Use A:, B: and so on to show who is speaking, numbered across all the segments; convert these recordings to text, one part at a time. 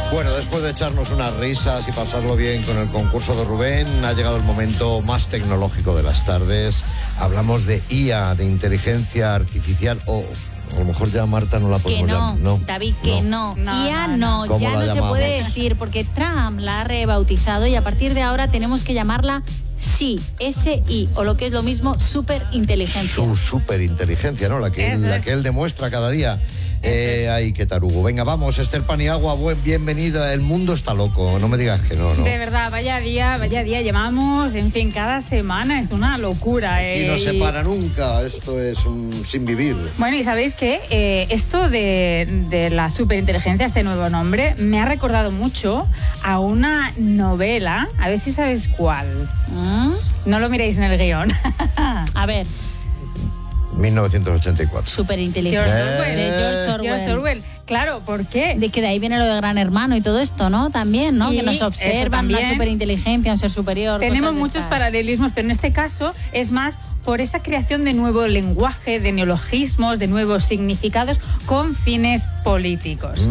A: Bueno, después de echarnos unas risas y pasarlo bien con el concurso de Rubén, ha llegado el momento más tecnológico de las tardes. Hablamos de IA, de inteligencia artificial, o a lo mejor ya Marta no la podemos llamar.
B: No, David, que no. IA no, ya no se puede decir, porque Trump la ha rebautizado y a partir de ahora tenemos que llamarla SI, S-I, o lo que es lo mismo, superinteligencia.
A: Su superinteligencia, ¿no? La que él demuestra cada día. Ay, qué tarugo. Venga, vamos, Esther Paniagua, bienvenida. El mundo está loco, no me digas que no.
C: De verdad, vaya día llevamos, en fin, cada semana es una locura.
A: Y no se para nunca, esto es un sin vivir.
C: Bueno, y ¿sabéis qué? Esto de la superinteligencia, este nuevo nombre, me ha recordado mucho a una novela, a ver si sabéis cuál. No lo miréis en el guión.
B: A ver.
A: 1984.
B: Superinteligencia.
C: George Orwell. Claro, ¿por qué?
B: De que de ahí viene lo de Gran Hermano y todo esto, ¿no? También, ¿no?
C: Y
B: que nos observan, una superinteligencia, un ser superior.
C: Tenemos muchos paralelismos, pero en este caso es más por esa creación de nuevo lenguaje, de neologismos, de nuevos significados con fines políticos.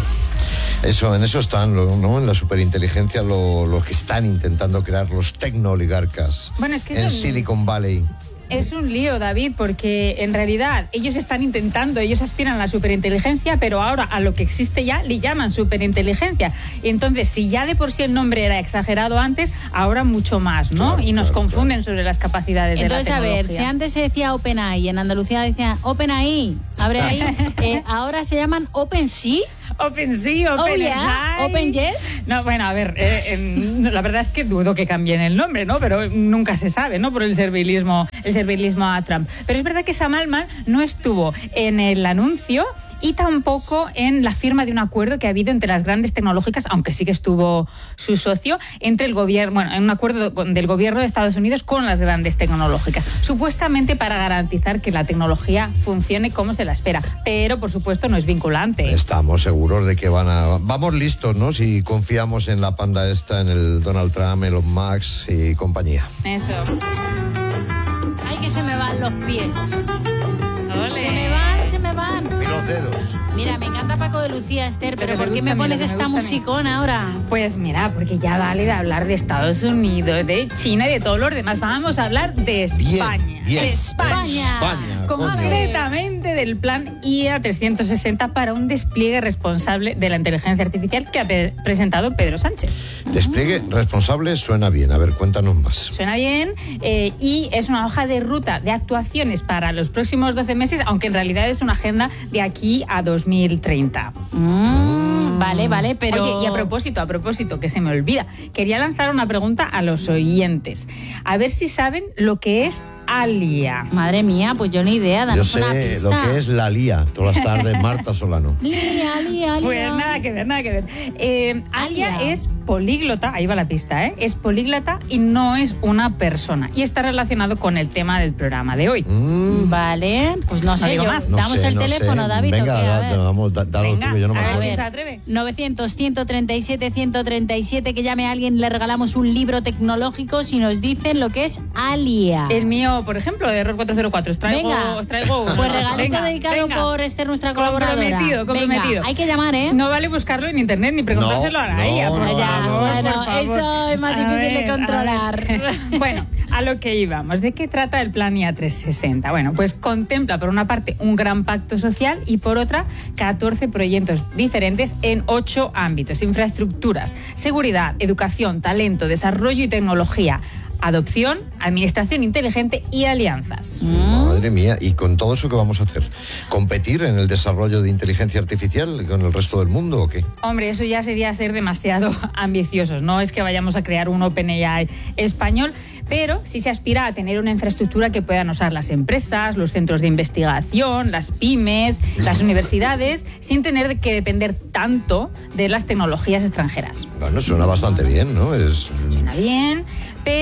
A: En eso están, ¿no? En la superinteligencia, lo que están intentando crear los tecnooligarcas en Silicon Valley.
C: Es un lío, David, porque en realidad ellos aspiran a la superinteligencia, pero ahora a lo que existe ya le llaman superinteligencia. Entonces, si ya de por sí el nombre era exagerado antes, ahora mucho más, ¿no? Y nos confunden sobre las capacidades de la tecnología.
B: Entonces, a ver, si antes se decía OpenAI, en Andalucía decían OpenAI, abre ahí, ahora se llaman OpenSea.
C: OpenSea,
B: OpenYes.
C: No, bueno, a ver, la verdad es que dudo que cambien el nombre, ¿no? Pero nunca se sabe, ¿no? Por el servilismo a Trump. Pero es verdad que Sam Altman no estuvo en el anuncio y tampoco en la firma de un acuerdo que ha habido entre las grandes tecnológicas, aunque sí que estuvo su socio, entre el gobierno, en un acuerdo del gobierno de Estados Unidos con las grandes tecnológicas, supuestamente para garantizar que la tecnología funcione como se la espera, pero por supuesto no es vinculante.
A: Estamos seguros de que vamos listos, ¿no? Si confiamos en la panda esta, en el Donald Trump, Elon Musk y compañía.
C: Eso.
B: Ay, que se me van los pies.
C: ¡Ole!
B: Se me van.
A: Y los dedos.
B: Mira, me encanta Paco de Lucía, Esther, pero ¿por qué me pones esta musicón ahora?
C: Pues mira, porque ya vale de hablar de Estados Unidos, de China y de todos los demás. Vamos a hablar de España.
A: Bien.
B: España.
C: Concretamente del plan IA 360 para un despliegue responsable de la inteligencia artificial que ha presentado Pedro Sánchez.
A: Despliegue responsable suena bien. A ver, cuéntanos más.
C: Suena bien y es una hoja de ruta de actuaciones para los próximos 12 meses, aunque en realidad es una agenda de aquí a 2030.
B: Vale, pero...
C: Oye, y a propósito, que se me olvida, quería lanzar una pregunta a los oyentes. A ver si saben lo que es Alia.
B: Madre mía, pues yo ni idea, danos una pista.
A: Yo sé lo que es la Lía, todas las tardes, Marta Solano.
B: Lía.
C: Pues nada que ver. Alia es políglota, ahí va la pista, es políglota y no es una persona. Y está relacionado con el tema del programa de hoy.
B: Vale, pues no sé,
C: digo más.
B: Damos el teléfono, David.
A: Venga, dalo tú, que yo no me acuerdo.
C: ¿Quién se atreve?
B: 900-137-137, que llame a alguien, le regalamos un libro tecnológico si nos dicen lo que es Alia.
C: El mío, por ejemplo, de Error 404. Os traigo uno.
B: Pues regalito dedicado por Esther, nuestra colaboradora.
C: Comprometido.
B: Venga, hay que llamar, ¿eh?
C: No vale buscarlo en internet ni preguntárselo a ella.
B: Bueno, eso es más difícil de controlar.
C: Bueno, a lo que íbamos. ¿De qué trata el plan IA 360? Bueno, pues contempla por una parte un gran pacto social y por otra 14 proyectos diferentes en 8 ámbitos: infraestructuras, seguridad, educación, talento, desarrollo y tecnología, adopción, administración inteligente y alianzas.
A: Madre mía, ¿y con todo eso qué vamos a hacer? ¿Competir en el desarrollo de inteligencia artificial con el resto del mundo o qué?
C: Hombre, eso ya sería ser demasiado ambiciosos. No es que vayamos a crear un OpenAI español, pero sí se aspira a tener una infraestructura que puedan usar las empresas, los centros de investigación, las pymes, las universidades, sin tener que depender tanto de las tecnologías extranjeras.
A: Bueno, suena bastante bien, ¿no?
C: Suena bien, pero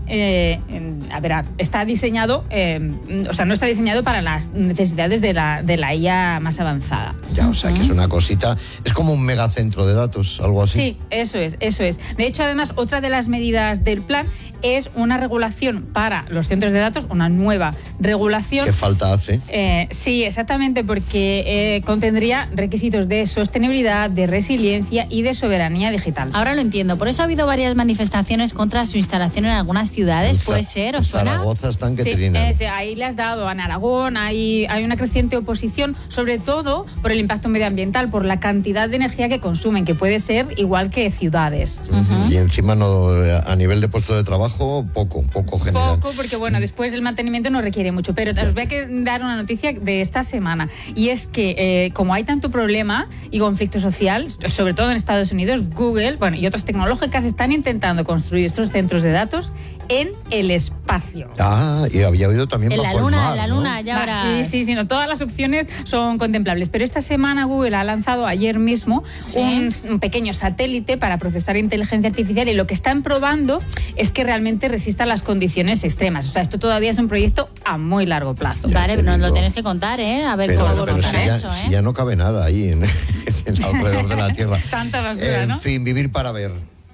C: está diseñado, no está diseñado para las necesidades de la IA más avanzada.
A: Ya, o sea, que es una cosita, es como un megacentro de datos, algo así.
C: Sí, eso es. De hecho, además, otra de las medidas del plan es una regulación para los centros de datos, una nueva regulación.
A: ¿Qué falta hace?
C: Sí, exactamente, porque contendría requisitos de sostenibilidad, de resiliencia y de soberanía digital.
B: Ahora lo entiendo. Por eso ha habido varias manifestaciones contra su instalación en algunas ciudades. ¿Puede ser? ¿Os suena?
A: Zaragoza están que trinan.
C: Sí, ahí le has dado en Aragón. Hay una creciente oposición, sobre todo por el impacto medioambiental, por la cantidad de energía que consumen, que puede ser igual que ciudades.
A: Y encima a nivel de puesto de trabajo, poco general.
C: Poco, porque después el mantenimiento no requiere mucho. Pero os voy a dar una noticia de esta semana. Y es que como hay tanto problema y conflicto social, sobre todo en Estados Unidos, Google y otras tecnológicas están intentando construir estos centros de datos en el espacio.
A: Y había oído también
B: en
A: bajo
B: la luna,
A: el mar,
B: en la luna, ya verás.
C: Sí, no, todas las opciones son contemplables. Pero esta semana Google ha lanzado ayer mismo un pequeño satélite para procesar inteligencia artificial, y lo que están probando es que realmente resista las condiciones extremas. O sea, esto todavía es un proyecto a muy largo plazo.
B: Vale, nos lo tienes que contar, a ver cómo evoluciona eso.
A: Si ya no cabe nada ahí en alrededor de la Tierra.
C: Tanta basura, ¿no?
A: En fin, vivir para ver.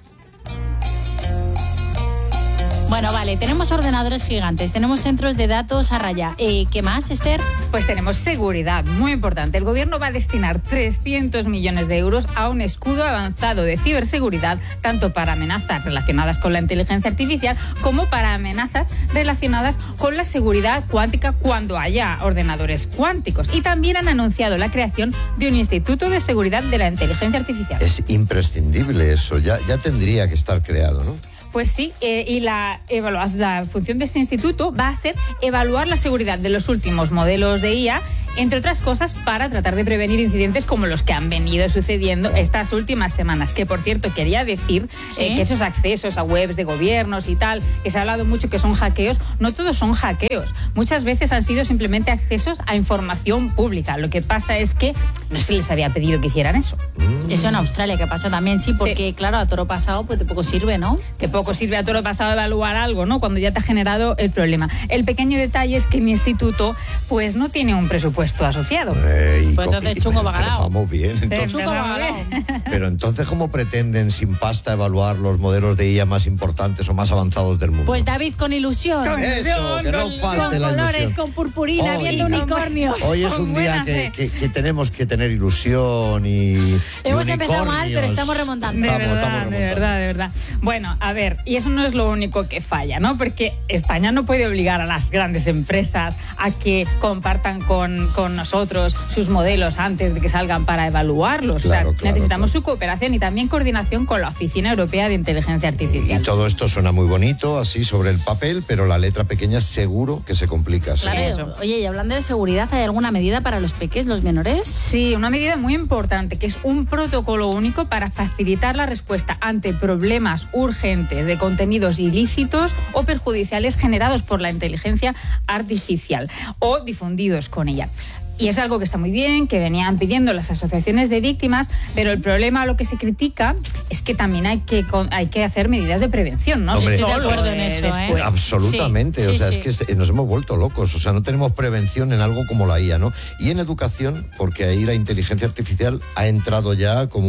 B: Bueno, vale, tenemos ordenadores gigantes, tenemos centros de datos a raya. ¿Qué más, Esther?
C: Pues tenemos seguridad, muy importante. El gobierno va a destinar 300 millones de euros a un escudo avanzado de ciberseguridad, tanto para amenazas relacionadas con la inteligencia artificial como para amenazas relacionadas con la seguridad cuántica cuando haya ordenadores cuánticos. Y también han anunciado la creación de un Instituto de Seguridad de la Inteligencia Artificial.
A: Es imprescindible eso, ya tendría que estar creado, ¿no?
C: Pues sí, y la función de este instituto va a ser evaluar la seguridad de los últimos modelos de IA, entre otras cosas, para tratar de prevenir incidentes como los que han venido sucediendo estas últimas semanas. Que, por cierto, quería decir que esos accesos a webs de gobiernos y tal, que se ha hablado mucho que son hackeos, no todos son hackeos. Muchas veces han sido simplemente accesos a información pública. Lo que pasa es que no se les había pedido que hicieran eso.
B: Eso en Australia, que pasó también, porque claro, a toro pasado pues de poco sirve, ¿no?
C: De poco sirve a toro pasado evaluar algo, ¿no? Cuando ya te ha generado el problema. El pequeño detalle es que mi instituto pues no tiene un presupuesto asociado.
B: Pues entonces chungo bagalao.
A: Vamos bien. Pero entonces, ¿cómo pretenden sin pasta evaluar los modelos de IA más importantes o más avanzados del mundo?
B: Pues David, con ilusión.
A: Eso, que no falte la ilusión.
B: Con colores, con purpurina, viendo unicornios.
A: Hoy es un día que tenemos que tener ilusión y
B: hemos empezado mal, pero estamos remontando.
C: De verdad. Bueno, a ver, y eso no es lo único que falla, ¿no? Porque España no puede obligar a las grandes empresas a que compartan con nosotros sus modelos antes de que salgan para evaluarlos.
A: Claro,
C: necesitamos su cooperación y también coordinación con la Oficina Europea de Inteligencia Artificial.
A: Y todo esto suena muy bonito, así sobre el papel, pero la letra pequeña seguro que se complica.
B: Claro, eso. Oye, y hablando de seguridad, ¿hay alguna medida para los peques, los menores?
C: Sí, una medida muy importante, que es un protocolo único para facilitar la respuesta ante problemas urgentes de contenidos ilícitos o perjudiciales generados por la inteligencia artificial o difundidos con ella. Y es algo que está muy bien, que venían pidiendo las asociaciones de víctimas, pero el problema, lo que se critica, es que también hay que hacer medidas de prevención, ¿no?
A: Hombre,
B: estoy de acuerdo en eso,
A: absolutamente,
B: sí,
A: es que nos hemos vuelto locos, o sea, no tenemos prevención en algo como la IA, ¿no? Y en educación, porque ahí la inteligencia artificial ha entrado ya como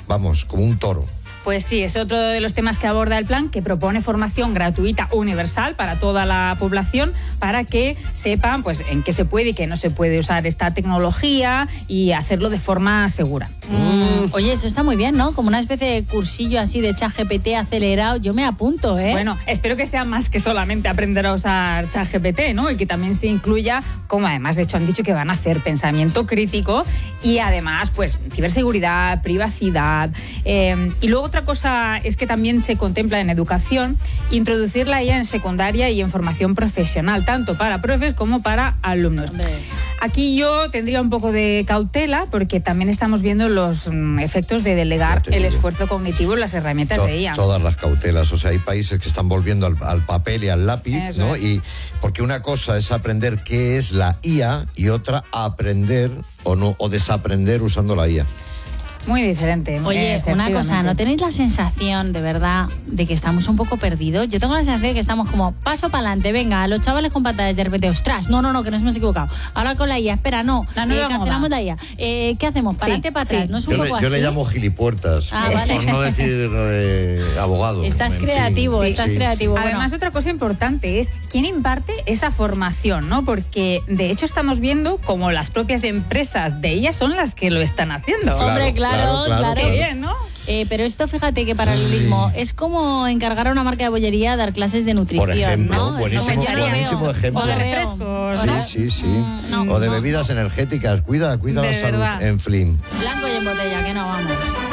A: un toro.
C: Pues sí, es otro de los temas que aborda el plan, que propone formación gratuita universal para toda la población, para que sepan pues en qué se puede y qué no se puede usar esta tecnología y hacerlo de forma segura.
B: Oye, eso está muy bien, ¿no? Como una especie de cursillo así de ChatGPT acelerado. Yo me apunto, ¿eh?
C: Bueno, espero que sea más que solamente aprender a usar ChatGPT, ¿no? Y que también se incluya, como además de hecho han dicho que van a hacer pensamiento crítico y además pues ciberseguridad, privacidad y luego otra cosa es que también se contempla en educación introducir la IA en secundaria y en formación profesional, tanto para profes como para alumnos. Aquí yo tendría un poco de cautela porque también estamos viendo los efectos de delegar el esfuerzo cognitivo en las herramientas de IA.
A: Todas las cautelas, o sea, hay países que están volviendo al papel y al lápiz, eso, ¿no? Y porque una cosa es aprender qué es la IA y otra aprender o desaprender usando la IA.
C: Muy diferente.
B: Oye, una cosa, ¿no tenéis la sensación de verdad de que estamos un poco perdidos? Yo tengo la sensación de que estamos como paso para adelante, venga, los chavales con patadas de repente, ostras, no, que nos hemos equivocado. Ahora con la IA, espera, no, cancelamos la IA. ¿Qué hacemos? ¿Para adelante, para atrás? ¿No es un poco así?
A: Yo le llamo gilipuertas,
B: vale.
A: por no decir abogado.
B: Estás creativo, creativo.
C: Bueno. Además, otra cosa importante es quién imparte esa formación, ¿no? Porque de hecho estamos viendo como las propias empresas de ellas son las que lo están haciendo.
B: Hombre, claro.
C: Qué bien, ¿no?
B: Pero esto, fíjate qué paralelismo. Es como encargar a una marca de bollería a dar clases de nutrición,
A: por ejemplo,
B: ¿no?
A: buenísimo ejemplo.
C: O de refrescos.
A: Sí. O de bebidas energéticas. Cuida la salud en Flim.
B: Blanco y en botella, que no vamos.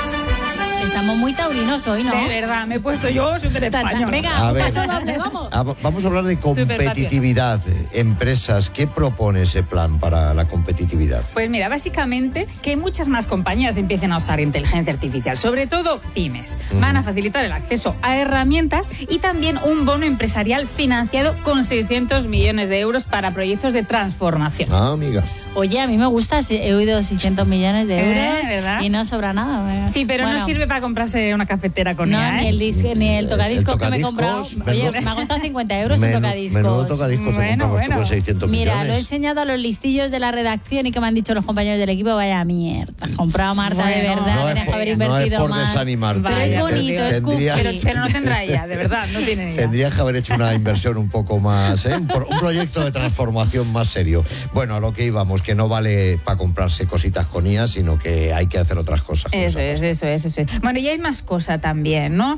B: Estamos muy taurinos hoy, ¿no?
C: De verdad, me he puesto yo súper español.
B: Venga, paso doble, vamos.
A: Vamos a hablar de competitividad. Empresas, ¿qué propone ese plan para la competitividad?
C: Pues mira, básicamente que muchas más compañías empiecen a usar inteligencia artificial, sobre todo pymes. Van a facilitar el acceso a herramientas y también un bono empresarial financiado con 600 millones de euros para proyectos de transformación.
A: Amiga.
B: Oye, a mí me gusta, he oído 600 millones de euros
C: ¿verdad?
B: Y no sobra nada.
C: Sí, pero no sirve para comprarse una cafetera con
B: IA, ni el tocadiscos que me he comprado. Oye, me ha costado 50 euros un tocadiscos.
A: Menudo tocadiscos con 600 millones.
B: Mira, lo he enseñado a los listillos de la redacción y que me han dicho los compañeros del equipo, vaya mierda, has comprado, Marta, de verdad, tienes que haber invertido
A: más.
B: No
A: es por desanimarte.
B: Pero es bonito, es cookie.
C: Pero no tendrá ella, de verdad, no tiene ni idea.
A: Tendrías que haber hecho una inversión un poco más, un proyecto de transformación más serio. Bueno, a lo que íbamos, que no vale para comprarse cositas con IA, sino que hay que hacer otras cosas.
C: Eso es. Bueno, y hay más cosa también, ¿no?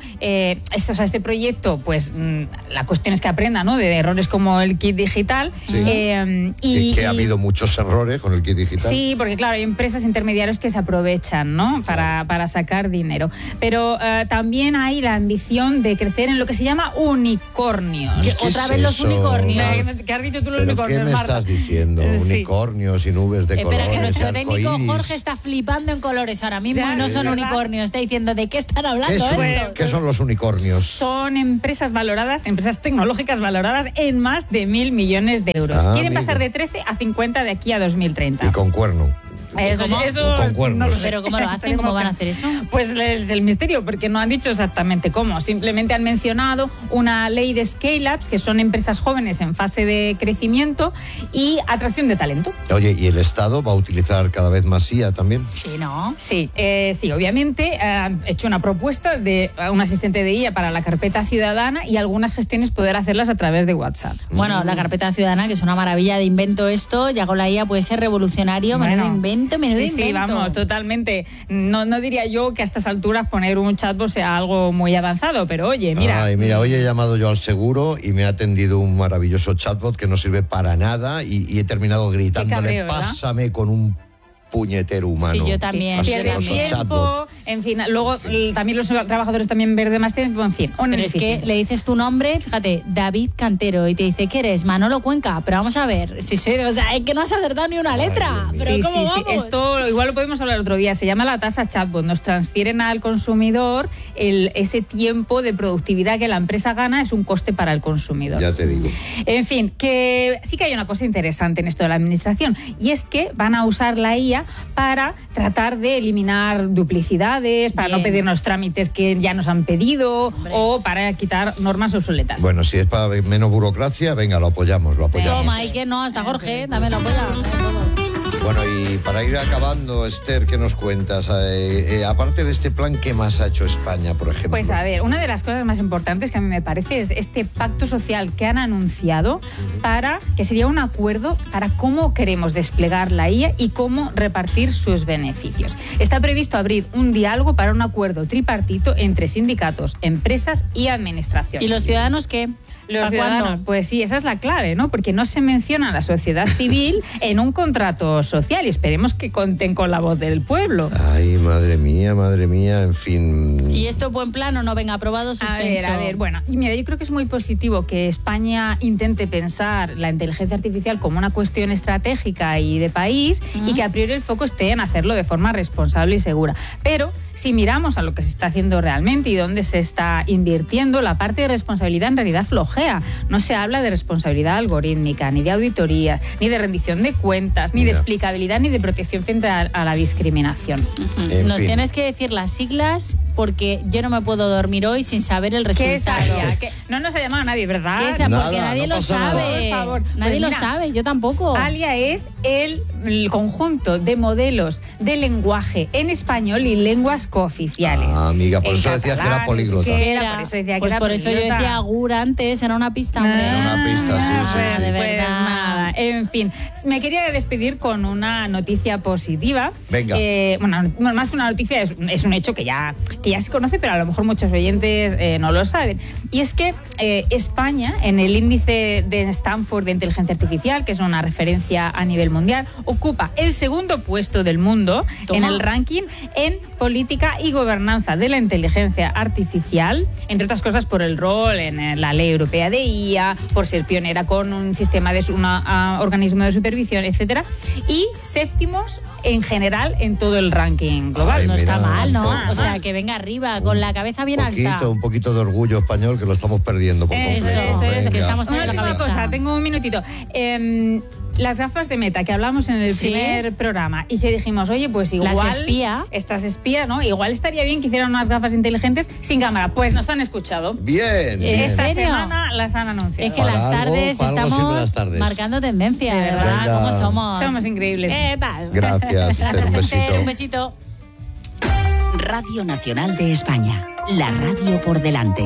C: Este proyecto, pues la cuestión es que aprenda, ¿no? De errores como el kit digital.
A: Sí. Que ha habido muchos errores con el kit digital.
C: Sí, porque claro, hay empresas intermediarias que se aprovechan, ¿no? Para sacar dinero. Pero también hay la ambición de crecer en lo que se llama unicornios.
B: Otra vez los unicornios.
C: ¿Qué has dicho tú los
A: ¿Pero
C: unicornios,
A: qué me
C: Marta?
A: estás diciendo? Unicornios y nubes de colores.
B: Espera, que nuestro técnico Jorge está flipando en colores ahora mismo y no son unicornios. Está diciendo, ¿de qué están hablando?
A: ¿Qué son los unicornios?
C: Son empresas tecnológicas valoradas en más de 1.000 millones de euros. Quieren pasar de 13 a 50 de aquí a 2030.
A: Y con cuerno.
C: Eso
A: con cuernos.
C: no lo sé.
B: ¿Pero cómo lo hacen? ¿Cómo van a hacer eso?
C: Pues es el misterio, porque no han dicho exactamente cómo. Simplemente han mencionado una ley de scale-ups, que son empresas jóvenes en fase de crecimiento y atracción de talento.
A: Oye, ¿y el Estado va a utilizar cada vez más IA también?
B: Sí, ¿no?
C: Sí, obviamente han hecho una propuesta de un asistente de IA para la carpeta ciudadana y algunas gestiones poder hacerlas a través de WhatsApp.
B: Bueno, la carpeta ciudadana, que es una maravilla de invento esto, ya con la IA puede ser revolucionario, menudo invento.
C: Sí, vamos, totalmente. No diría yo que a estas alturas poner un chatbot sea algo muy avanzado, pero oye, mira.
A: Mira, hoy he llamado yo al seguro y me ha atendido un maravilloso chatbot que no sirve para nada y he terminado gritándole, pásame con un puñetero humano.
B: Sí, yo también.
C: Pierde tiempo, en fin, luego también los trabajadores también pierden más tiempo, en fin.
B: Pero es que le dices tu nombre, fíjate, David Cantero, y te dice, ¿qué eres? Manolo Cuenca. Pero vamos a ver, si soy es que no has acertado ni una letra. Pero ¿cómo vamos?
C: Esto igual lo podemos hablar otro día, se llama la tasa chatbot. Nos transfieren al consumidor ese tiempo de productividad que la empresa gana, es un coste para el consumidor.
A: Ya te digo.
C: En fin, que sí que hay una cosa interesante en esto de la administración, y es que van a usar la IA para tratar de eliminar duplicidades, para no pedirnos trámites que ya nos han pedido, o para quitar normas obsoletas.
A: Bueno, si es para menos burocracia, venga, lo apoyamos.
B: Toma, y que no, hasta Jorge también lo apoya.
A: Bueno, y para ir acabando, Esther, ¿qué nos cuentas? Aparte de este plan, ¿qué más ha hecho España, por ejemplo?
C: Pues a ver, una de las cosas más importantes que a mí me parece es este pacto social que han anunciado para que sería un acuerdo para cómo queremos desplegar la IA y cómo repartir sus beneficios. Está previsto abrir un diálogo para un acuerdo tripartito entre sindicatos, empresas y administraciones.
B: ¿Y los ciudadanos qué?
C: Los ciudadanos, pues sí, esa es la clave, ¿no? Porque no se menciona a la sociedad civil en un contrato social y esperemos que conten con la voz del pueblo.
A: Ay, madre mía, en fin.
B: ¿Y esto buen plan o no? Venga, aprobado, suspenso.
C: A ver, bueno, y mira, yo creo que es muy positivo que España intente pensar la inteligencia artificial como una cuestión estratégica y de país y que a priori el foco esté en hacerlo de forma responsable y segura. Pero si miramos a lo que se está haciendo realmente y dónde se está invirtiendo, la parte de responsabilidad en realidad flojea. No se habla de responsabilidad algorítmica, ni de auditoría, ni de rendición de cuentas, ni de explicabilidad, ni de protección frente a la discriminación.
B: Nos tienes que decir las siglas porque yo no me puedo dormir hoy sin saber el resultado.
C: ¿Qué es ALIA? No nos ha llamado nadie, ¿verdad?
B: ¿Qué es? Porque nadie lo sabe.
C: Por favor.
B: Nadie lo sabe, yo tampoco.
C: ALIA es el conjunto de modelos de lenguaje en español y lenguas cooficiales.
A: Ah, amiga, por eso decías que era políglota.
B: Por eso yo decía Agur antes, era una pista, hombre.
A: Era una pista, sí.
B: De
C: pues
B: verdad.
C: nada, en fin. Me quería despedir con una noticia positiva.
A: Venga.
C: Bueno, más que una noticia, es un hecho que ya se conoce, pero a lo mejor muchos oyentes no lo saben. Y es que España, en el índice de Stanford de inteligencia artificial, que es una referencia a nivel mundial, ocupa el segundo puesto del mundo en el ranking en política y gobernanza de la inteligencia artificial, entre otras cosas por el rol en la ley europea de IA, por ser pionera con un sistema de un organismo de supervisión, etcétera, y séptimos en general en todo el ranking global.
A: Ay,
B: no
A: mira,
B: está mal, ¿no?
A: poco.
B: O sea, que venga arriba, con la cabeza bien alta.
A: Un poquito de orgullo español que lo estamos perdiendo por completo.
B: Eso,
A: Venga.
B: que estamos
C: Una
B: teniendo la
C: última
B: cabeza.
C: cosa, tengo un minutito. Las gafas de Meta que hablamos en el primer programa y que dijimos, oye, pues igual...
B: Las espía.
C: Estas espías, ¿no? Igual estaría bien que hicieran unas gafas inteligentes sin cámara. Pues nos han escuchado.
A: Bien.
C: Esta
B: serio?
C: semana las han anunciado.
B: Es que
A: Para
B: las
A: algo,
B: tardes
A: para algo sirven
B: estamos
A: las tardes.
B: marcando tendencia, de verdad.
A: Venga.
B: ¿Cómo somos?
C: Somos increíbles.
B: ¿Qué tal?
A: Gracias, Esther, un besito.
B: Un besito.
D: Radio Nacional de España. La radio por delante.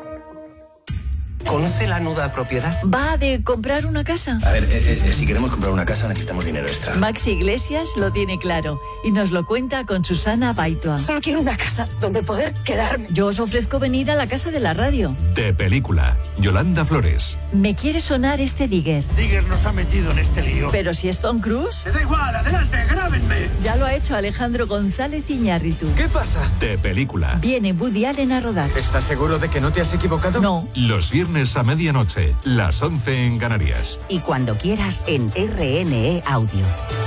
E: ¿Conoce la nuda propiedad?
F: ¿Va de comprar una casa?
E: A ver, si queremos comprar una casa necesitamos dinero extra.
F: Maxi Iglesias lo tiene claro y nos lo cuenta con Susana Baitua.
G: Solo quiero una casa donde poder quedarme.
F: Yo os ofrezco venir a la casa de la radio.
H: De película, Yolanda Flores.
F: Me quiere sonar este Digger.
I: Digger nos ha metido en este lío.
F: Pero si es Tom Cruise,
I: Me da igual, adelante, grábenme.
F: ya lo ha hecho Alejandro González Iñárritu.
E: ¿Qué pasa?
H: De película,
F: Viene Woody Allen a rodar.
E: ¿Estás seguro de que no te has equivocado?
F: No.
H: los viernes a medianoche, las 11 en Canarias.
D: Y cuando quieras en RNE Audio.